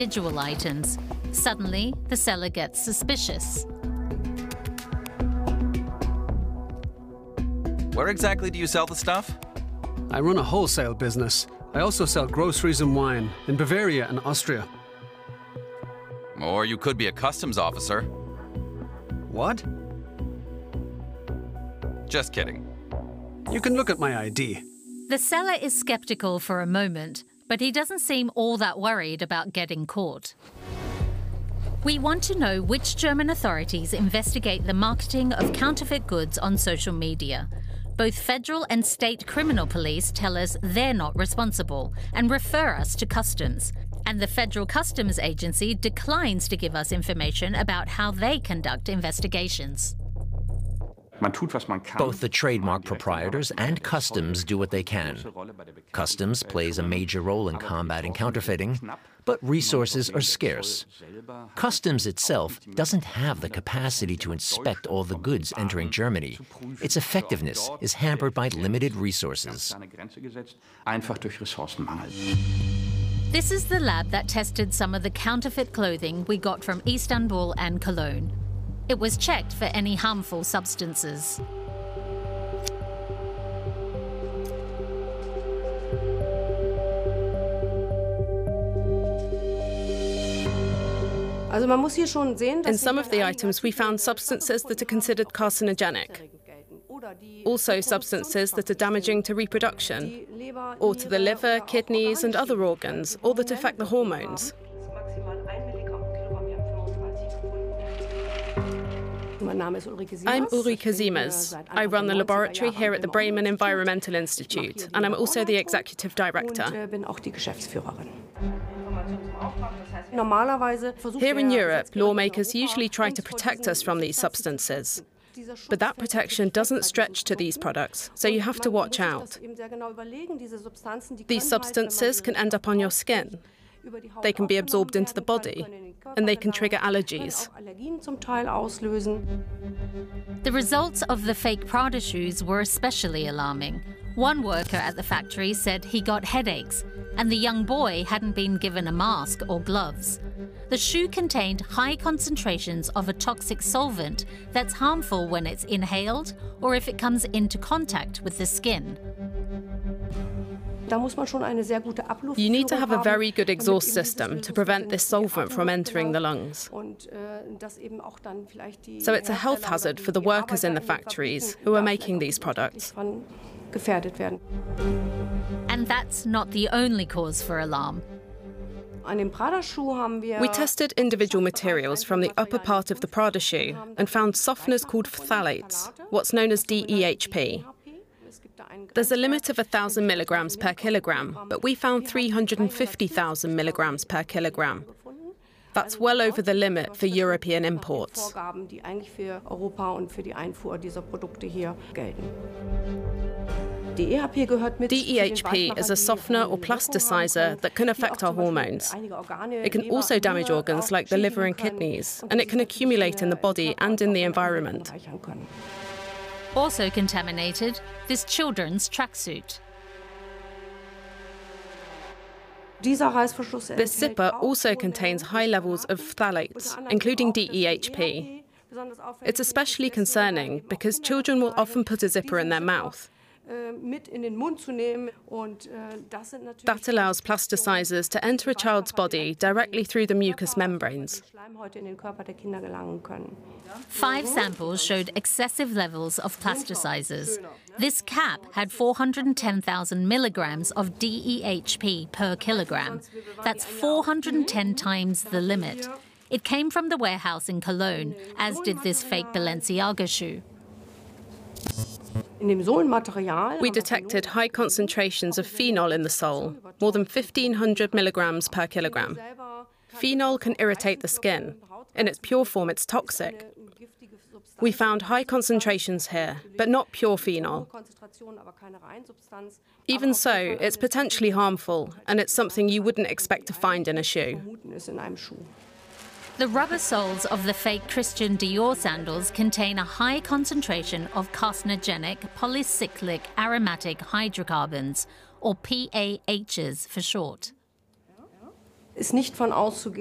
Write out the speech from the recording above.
individual items. Suddenly, the seller gets suspicious. Where exactly do you sell the stuff? I run a wholesale business. I also sell groceries and wine in Bavaria and Austria. Or you could be a customs officer. What? Just kidding. You can look at my ID. The seller is skeptical for a moment, but he doesn't seem all that worried about getting caught. We want to know which German authorities investigate the marketing of counterfeit goods on social media. Both federal and state criminal police tell us they're not responsible and refer us to customs. And the Federal Customs Agency declines to give us information about how they conduct investigations. Both the trademark proprietors and customs do what they can. Customs plays a major role in combating counterfeiting, but resources are scarce. Customs itself doesn't have the capacity to inspect all the goods entering Germany. Its effectiveness is hampered by limited resources. This is the lab that tested some of the counterfeit clothing we got from Istanbul and Cologne. It was checked for any harmful substances. In some of the items, we found substances that are considered carcinogenic. Also substances that are damaging to reproduction, or to the liver, kidneys and other organs, or that affect the hormones. I'm Ulrike Siemers. I run the laboratory here at the Bremen Environmental Institute, and I'm also the executive director. Here in Europe, lawmakers usually try to protect us from these substances. But that protection doesn't stretch to these products, so you have to watch out. These substances can end up on your skin. They can be absorbed into the body, and they can trigger allergies. The results of the fake Prada shoes were especially alarming. One worker at the factory said he got headaches, and the young boy hadn't been given a mask or gloves. The shoe contained high concentrations of a toxic solvent that's harmful when it's inhaled or if it comes into contact with the skin. You need to have a very good exhaust system to prevent this solvent from entering the lungs. So it's a health hazard for the workers in the factories who are making these products. And that's not the only cause for alarm. We tested individual materials from the upper part of the Prada shoe and found softeners called phthalates, what's known as DEHP. There's a limit of 1,000 milligrams per kilogram, but we found 350,000 milligrams per kilogram. That's well over the limit for European imports. DEHP is a softener or plasticizer that can affect our hormones. It can also damage organs like the liver and kidneys, and it can accumulate in the body and in the environment. Also contaminated, this children's tracksuit. This zipper also contains high levels of phthalates, including DEHP. It's especially concerning because children will often put a zipper in their mouth. That allows plasticizers to enter a child's body directly through the mucous membranes. 5 samples showed excessive levels of plasticizers. This cap had 410,000 milligrams of DEHP per kilogram. That's 410 times the limit. It came from the warehouse in Cologne, as did this fake Balenciaga shoe. We detected high concentrations of phenol in the sole, more than 1,500 milligrams per kilogram. Phenol can irritate the skin. In its pure form, it's toxic. We found high concentrations here, but not pure phenol. Even so, it's potentially harmful, and it's something you wouldn't expect to find in a shoe. The rubber soles of the fake Christian Dior sandals contain a high concentration of carcinogenic polycyclic aromatic hydrocarbons, or PAHs for short. ist nicht von auszugehen.